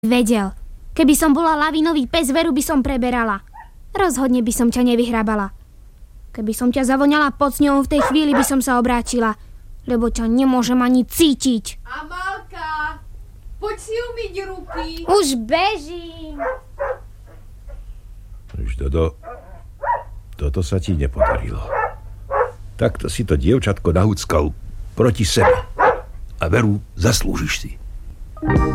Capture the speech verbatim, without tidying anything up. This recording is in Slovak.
vedel. Keby som bola lavinový pes, Veru by som preberala. Rozhodne by som ťa nevyhrábala. Keby som ťa zavoňala pod sňou, v tej chvíli by som sa obrátila, lebo ťa nemôžem ani cítiť. Amálka, poď si umyť ruky. Už bežím. Už Dodo, toto sa ti nepodarilo. Takto si to dievčatko nahúckal proti sebe. A Veru zaslúžiš si.